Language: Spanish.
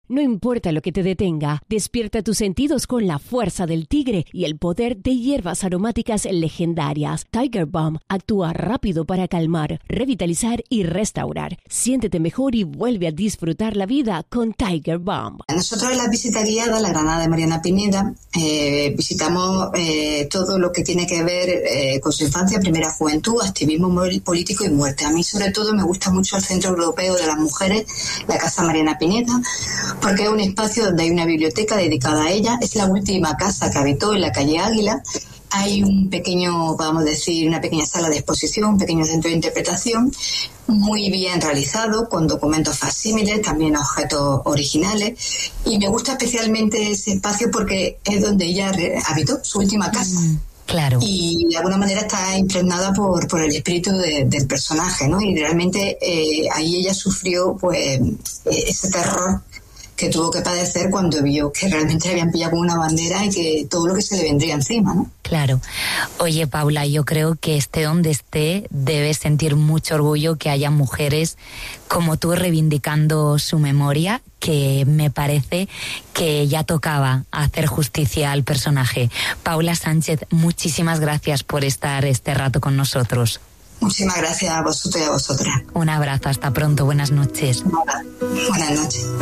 No importa lo que te detenga, despierta tus sentidos con la fuerza del tigre y el poder de hierbas aromáticas legendarias. Tiger Balm actúa rápido para calmar, revitalizar y restaurar. Siéntete mejor y vuelve a disfrutar la vida con Tiger Balm. Nosotros en la visita guiada a la Granada de Mariana Pineda visitamos todo lo que tiene que ver con su infancia, primera juventud, activismo político y muerte. A mí sobre todo me gusta mucho el Centro Europeo de las Mujeres, la Casa Mariana Pineda, porque es un espacio donde hay una biblioteca dedicada a ella. Es la última casa que habitó en la calle Águila. Hay un pequeño, podemos decir, una pequeña sala de exposición, un pequeño centro de interpretación, muy bien realizado, con documentos facsímiles, también objetos originales. Y me gusta especialmente ese espacio porque es donde ella habitó su última casa. Claro. Y de alguna manera está impregnada por el espíritu del personaje, ¿no? Y realmente ahí ella sufrió pues ese terror que tuvo que padecer cuando vio que realmente le habían pillado con una bandera y que todo lo que se le vendría encima, ¿no? Claro. Oye, Paula, yo creo que esté donde esté, debes sentir mucho orgullo que haya mujeres como tú reivindicando su memoria, que me parece que ya tocaba hacer justicia al personaje. Paula Sánchez, muchísimas gracias por estar este rato con nosotros. Muchísimas gracias a vosotros y a vosotras. Un abrazo, hasta pronto, buenas noches. Buenas noches.